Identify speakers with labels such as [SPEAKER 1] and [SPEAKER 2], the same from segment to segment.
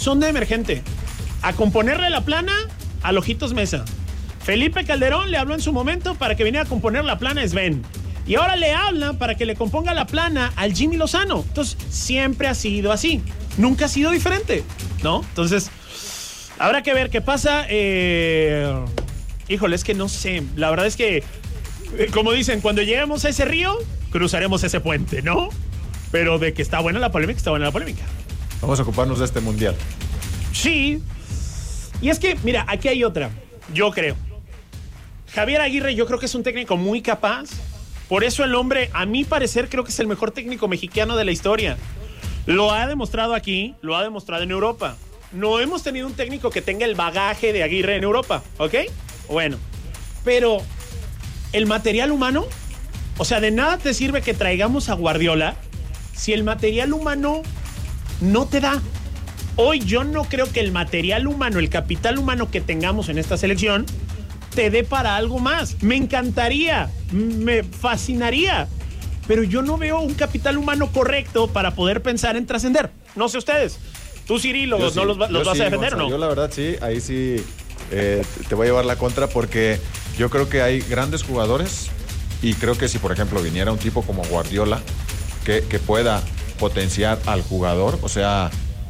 [SPEAKER 1] son de emergente. A componerle la plana al Ojitos Mesa. Felipe Calderón le habló en su momento para que viniera a componer la plana a Sven. Y ahora le hablan para que le componga la plana al Jimmy Lozano. Entonces, siempre ha sido así. Nunca ha sido diferente, ¿no? Entonces, habrá que ver qué pasa. Híjole, es que no sé. La verdad es que, como dicen, cuando lleguemos a ese río, cruzaremos ese puente, ¿no? Pero de que está buena la polémica, está buena la polémica.
[SPEAKER 2] Vamos a ocuparnos de este mundial.
[SPEAKER 1] Sí. Y es que, mira, aquí hay otra. Yo creo. Javier Aguirre yo creo que es un técnico muy capaz. Por eso el hombre, a mi parecer, creo que es el mejor técnico mexicano de la historia. Lo ha demostrado aquí, lo ha demostrado en Europa. No hemos tenido un técnico que tenga el bagaje de Aguirre en Europa, ¿ok? Bueno, pero el material humano, o sea, de nada te sirve que traigamos a Guardiola si el material humano no te da. Hoy yo no creo que el material humano, el capital humano que tengamos en esta selección te dé para algo más. Me encantaría, me fascinaría, pero yo no veo un capital humano correcto para poder pensar en trascender. No sé ustedes. Tú, Siri, los vas a defender, ¿o no?
[SPEAKER 2] Yo la verdad sí, ahí sí te voy a llevar la contra porque yo creo que hay grandes jugadores y creo que si, por ejemplo, viniera un tipo como Guardiola que pueda potenciar al jugador, o sea,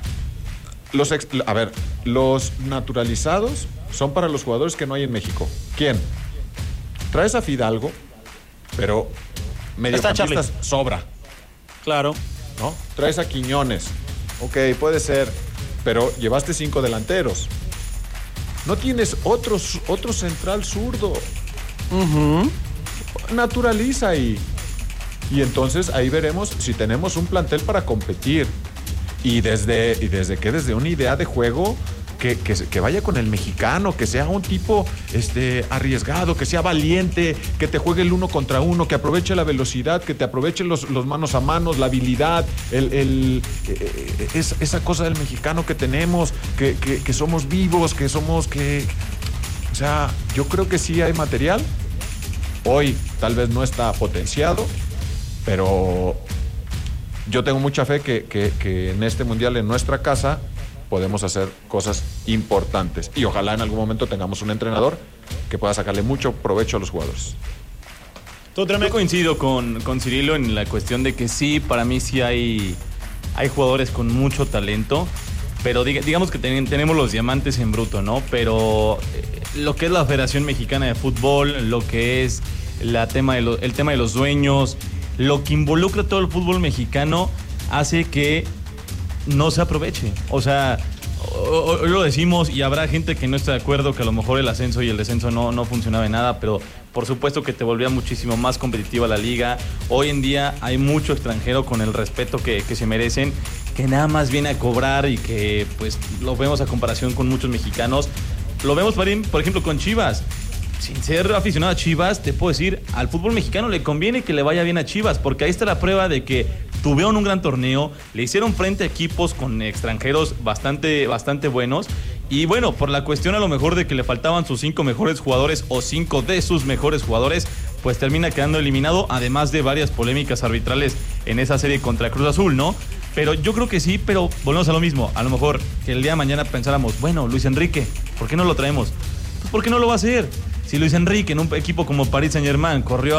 [SPEAKER 2] los naturalizados son para los jugadores que no hay en México. ¿Quién? Traes a Fidalgo, pero mediocampistas sobra.
[SPEAKER 1] Claro.
[SPEAKER 2] ¿No? Traes a Quiñones. Ok, puede ser, pero llevaste 5 delanteros. No tienes otro central zurdo.
[SPEAKER 1] Uh-huh.
[SPEAKER 2] Naturaliza ahí. Y entonces ahí veremos si tenemos un plantel para competir. Y desde una idea de juego que vaya con el mexicano, que sea un tipo arriesgado, que sea valiente, que te juegue el 1 contra 1, que aproveche la velocidad, que te aproveche los manos a manos, la habilidad, esa cosa del mexicano que tenemos, que somos vivos, o sea, yo creo que sí hay material. Hoy tal vez no está potenciado, pero yo tengo mucha fe que en este mundial, en nuestra casa, podemos hacer cosas importantes. Y ojalá en algún momento tengamos un entrenador que pueda sacarle mucho provecho a los jugadores.
[SPEAKER 3] Yo coincido con Cirilo en la cuestión de que sí, para mí sí hay jugadores con mucho talento, pero digamos que tenemos los diamantes en bruto, ¿no? Pero lo que es la Federación Mexicana de Fútbol, lo que es el tema de los dueños, lo que involucra todo el fútbol mexicano hace que no se aproveche. O sea, hoy lo decimos y habrá gente que no está de acuerdo, que a lo mejor el ascenso y el descenso no funcionaba en nada, pero por supuesto que te volvía muchísimo más competitiva la liga. Hoy en día hay mucho extranjero con el respeto que se merecen, que nada más viene a cobrar y que pues lo vemos a comparación con muchos mexicanos. Lo vemos, por ejemplo, con Chivas. Sin ser aficionado a Chivas, te puedo decir, al fútbol mexicano le conviene que le vaya bien a Chivas, porque ahí está la prueba de que tuvieron un gran torneo, le hicieron frente a equipos con extranjeros bastante buenos, y bueno, por la cuestión a lo mejor de que le faltaban sus 5 mejores jugadores o 5 de sus mejores jugadores, pues termina quedando eliminado, además de varias polémicas arbitrales en esa serie contra Cruz Azul, ¿no? Pero yo creo que sí, pero volvemos a lo mismo. A lo mejor que el día de mañana pensáramos, bueno, Luis Enrique, ¿por qué no lo traemos? Pues porque no lo va a hacer. Si Luis Enrique en un equipo como Paris Saint-Germain corrió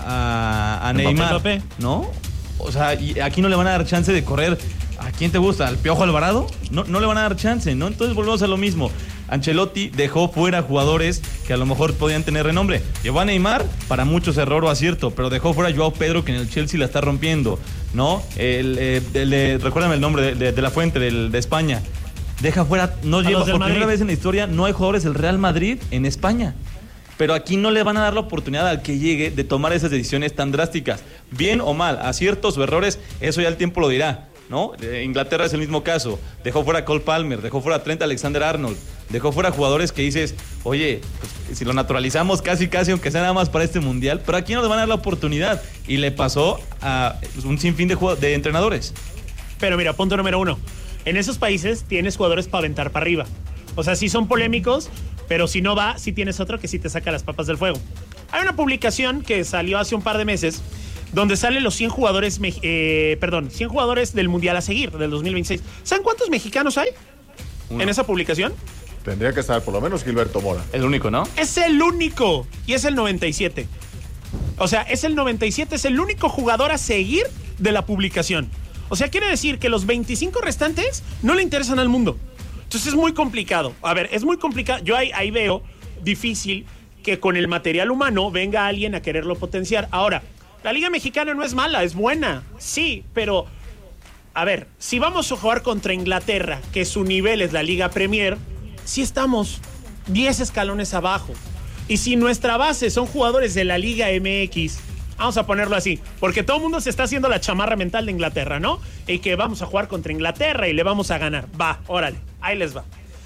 [SPEAKER 3] a Neymar, ¿no? O sea, y aquí no le van a dar chance de correr. ¿A quién te gusta? ¿Al Piojo Alvarado? No le van a dar chance, ¿no? Entonces volvemos a lo mismo. Ancelotti dejó fuera jugadores que a lo mejor podían tener renombre. Llevó a Neymar, para muchos error o acierto, pero dejó fuera a Joao Pedro, que en el Chelsea la está rompiendo, ¿no? Recuérdame el nombre de la fuente de España. Deja fuera, no lleva por primera vez en la historia, no hay jugadores del Real Madrid en España. Pero aquí no le van a dar la oportunidad al que llegue de tomar esas decisiones tan drásticas. Bien o mal, aciertos o errores, eso ya el tiempo lo dirá, ¿no? Inglaterra es el mismo caso. Dejó fuera a Cole Palmer, dejó fuera a Trent Alexander-Arnold, dejó fuera jugadores que dices, oye, pues, si lo naturalizamos casi, aunque sea nada más para este mundial, pero aquí no le van a dar la oportunidad. Y le pasó a un sinfín de entrenadores.
[SPEAKER 1] Pero mira, punto número 1. En esos países tienes jugadores para aventar para arriba. O sea, sí son polémicos, pero si no va, sí tienes otro que sí te saca las papas del fuego. Hay una publicación que salió hace un par de meses donde salen los 100 jugadores, 100 jugadores del Mundial a seguir, del 2026. ¿Saben cuántos mexicanos hay? en esa publicación?
[SPEAKER 2] Tendría que estar por lo menos Gilberto Mora.
[SPEAKER 3] El único, ¿no?
[SPEAKER 1] Es el único. Y es el 97. O sea, es el 97, es el único jugador a seguir de la publicación. O sea, quiere decir que los 25 restantes no le interesan al mundo. Entonces es muy complicado. A ver, es muy complicado. Yo ahí veo difícil que con el material humano venga alguien a quererlo potenciar. Ahora, la Liga Mexicana no es mala, es buena. Sí, pero... A ver, si vamos a jugar contra Inglaterra, que su nivel es la Liga Premier, sí estamos 10 escalones abajo. Y si nuestra base son jugadores de la Liga MX, vamos a ponerlo así, porque todo el mundo se está haciendo la chamarra mental de Inglaterra, ¿no? Y que vamos a jugar contra Inglaterra y le vamos a ganar. Va, órale, ahí les va.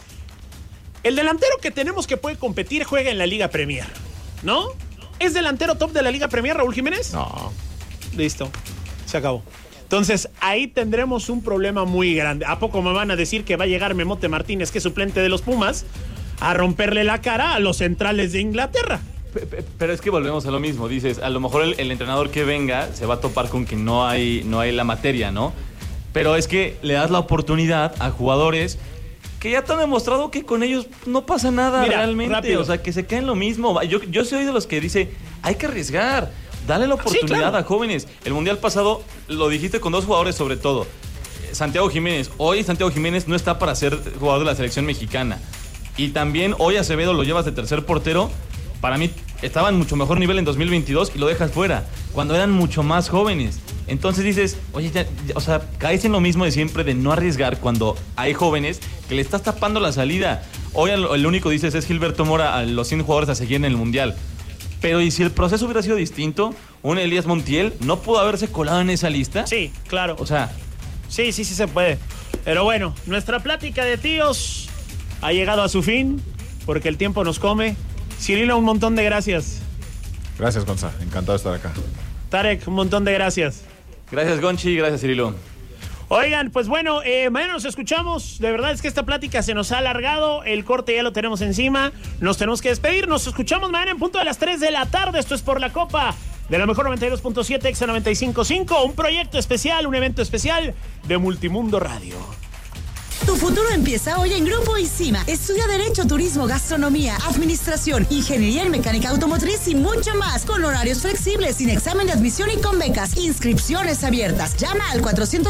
[SPEAKER 1] El delantero que tenemos que puede competir juega en la Liga Premier, ¿no? ¿Es delantero top de la Liga Premier, Raúl Jiménez?
[SPEAKER 2] No.
[SPEAKER 1] Listo, se acabó. Entonces, ahí tendremos un problema muy grande. ¿A poco me van a decir que va a llegar Memote Martínez, que es suplente de los Pumas, a romperle la cara a los centrales de Inglaterra?
[SPEAKER 3] Pero es que volvemos a lo mismo. Dices, a lo mejor el entrenador que venga se va a topar con que no hay la materia, ¿no? Pero es que le das la oportunidad a jugadores que ya te han demostrado que con ellos no pasa nada. Mira, realmente. Rápido. O sea, que se caen lo mismo. Yo soy de los que dice, hay que arriesgar. Dale la oportunidad, sí, claro, a jóvenes. El Mundial pasado lo dijiste con 2 jugadores sobre todo. Santiago Jiménez. Hoy Santiago Jiménez no está para ser jugador de la selección mexicana. Y también hoy Acevedo lo llevas de tercer portero. Para mí estaba en mucho mejor nivel en 2022 y lo dejas fuera, cuando eran mucho más jóvenes. Entonces dices, oye, o sea, caes en lo mismo de siempre de no arriesgar cuando hay jóvenes que le estás tapando la salida. Hoy el único, dices, es Gilberto Mora, a los 100 jugadores a seguir en el Mundial. Pero ¿y si el proceso hubiera sido distinto? Un Elías Montiel no pudo haberse colado en esa lista.
[SPEAKER 1] Sí, claro.
[SPEAKER 3] O sea,
[SPEAKER 1] sí se puede. Pero bueno, nuestra plática de tíos ha llegado a su fin porque el tiempo nos come. Cirilo, un montón de gracias.
[SPEAKER 2] Gracias, Gonza. Encantado de estar acá.
[SPEAKER 1] Tarek, un montón de gracias.
[SPEAKER 3] Gracias, Gonchi. Gracias, Cirilo.
[SPEAKER 1] Oigan, pues bueno, mañana nos escuchamos. De verdad es que esta plática se nos ha alargado. El corte ya lo tenemos encima. Nos tenemos que despedir. Nos escuchamos mañana en punto de las 3 de la tarde. Esto es Por la Copa de la mejor 92.7, Exa 95.5. Un proyecto especial, un evento especial de Multimundo Radio.
[SPEAKER 4] Tu futuro empieza hoy en Grupo ISIMA. Estudia Derecho, Turismo, Gastronomía, Administración, Ingeniería en Mecánica Automotriz y mucho más. Con horarios flexibles, sin examen de admisión y con becas. Inscripciones abiertas. Llama al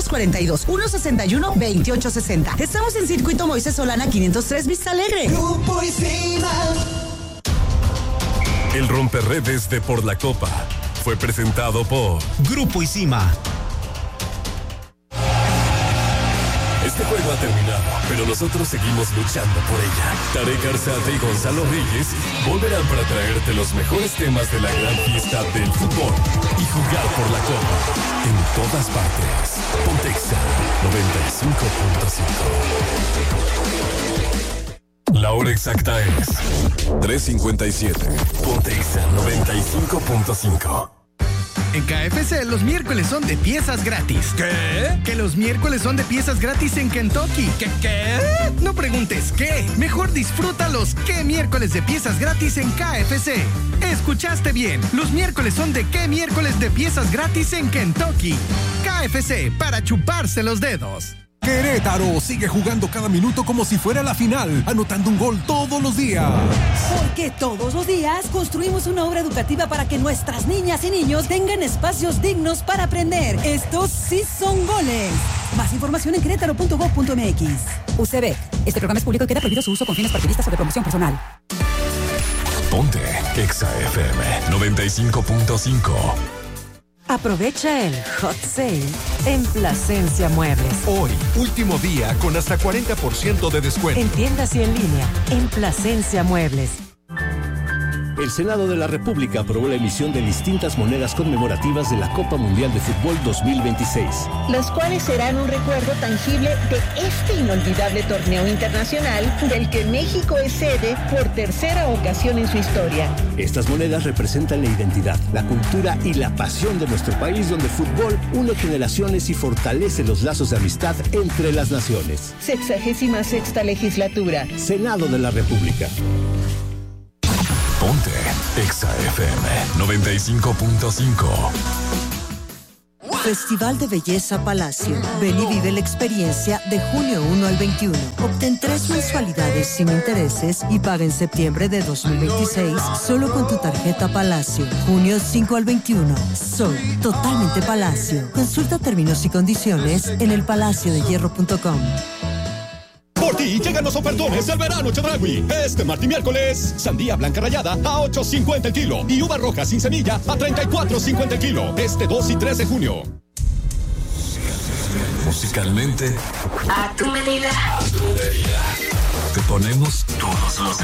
[SPEAKER 4] 442-161-2860. Estamos en Circuito Moisés Solana 503 Vista Alegre.
[SPEAKER 5] Grupo ISIMA.
[SPEAKER 6] El romperredes de Por la Copa fue presentado por
[SPEAKER 5] Grupo ISIMA.
[SPEAKER 6] Este juego ha terminado, pero nosotros seguimos luchando por ella. Tarek Arzate y Gonzalo Reyes volverán para traerte los mejores temas de la gran fiesta del fútbol y jugar por la Copa en todas partes. Pontexa 95.5. La hora exacta es 3:57. Pontexa 95.5.
[SPEAKER 7] En KFC los miércoles son de piezas gratis. ¿Qué? Que los miércoles son de piezas gratis en Kentucky. ¿Qué? No preguntes qué. Mejor disfruta los ¿qué miércoles de piezas gratis en KFC? Escuchaste bien. Los miércoles son de ¿qué miércoles de piezas gratis en Kentucky? KFC, para chuparse los dedos.
[SPEAKER 8] Querétaro sigue jugando cada minuto como si fuera la final, anotando un gol todos los días.
[SPEAKER 9] Porque todos los días construimos una obra educativa para que nuestras niñas y niños tengan espacios dignos para aprender. Estos sí son goles. Más información en querétaro.gov.mx. UCB. Este programa es público y queda prohibido su uso con fines partidistas o de promoción personal.
[SPEAKER 6] Ponte Exa FM 95.5.
[SPEAKER 10] Aprovecha el hot sale en Plasencia Muebles.
[SPEAKER 8] Hoy, último día con hasta 40% de descuento.
[SPEAKER 10] En tiendas y en línea, en Plasencia Muebles.
[SPEAKER 11] El Senado de la República aprobó la emisión de distintas monedas conmemorativas de la Copa Mundial de Fútbol 2026.
[SPEAKER 12] Las cuales serán un recuerdo tangible de este inolvidable torneo internacional del que México es sede por tercera ocasión en su historia.
[SPEAKER 11] Estas monedas representan la identidad, la cultura y la pasión de nuestro país, donde el fútbol une generaciones y fortalece los lazos de amistad entre las naciones.
[SPEAKER 12] 66ª legislatura.
[SPEAKER 11] Senado de la República.
[SPEAKER 6] Ponte Exa FM 95.5.
[SPEAKER 13] Festival de Belleza Palacio. Ven y vive la experiencia de junio 1 al 21. Obtén 3 mensualidades sin intereses y paga en septiembre de 2026 solo con tu tarjeta Palacio. Junio 5 al 21. Soy totalmente Palacio. Consulta términos y condiciones en elpalaciodehierro.com.
[SPEAKER 14] Por ti llegan los ofertones del verano Chedraui. Este martes y miércoles, sandía blanca rallada a $8.50 el kilo y uva roja sin semilla a $34.50 el kilo. Este 2 y 3 de junio.
[SPEAKER 6] Musicalmente,
[SPEAKER 15] a tu medida.
[SPEAKER 6] te ponemos todos los